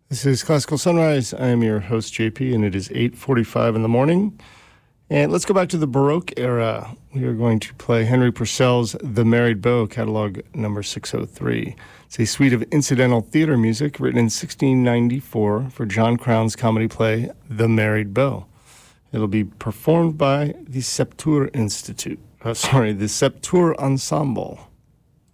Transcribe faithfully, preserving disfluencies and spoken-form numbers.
This is Classical Sunrise. I am your host, J P, and it is eight forty-five in the morning. And let's go back to the Baroque era. We are going to play Henry Purcell's The Married Beau, catalog number six oh three. It's a suite of incidental theater music written in sixteen ninety-four for John Crown's comedy play, The Married Beau. It'll be performed by the Septour Institute. Uh, sorry, the Septour Ensemble.